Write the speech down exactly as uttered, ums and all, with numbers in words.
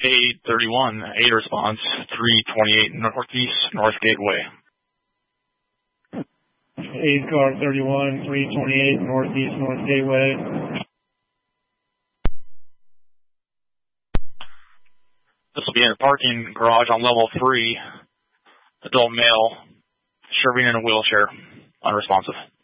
eight thirty-one, eight response, three twenty-eight Northeast, North Gateway. eight car thirty-one, three twenty-eight Northeast, North Gateway. This will be in a parking garage on level three. Adult male, serving in a wheelchair, unresponsive.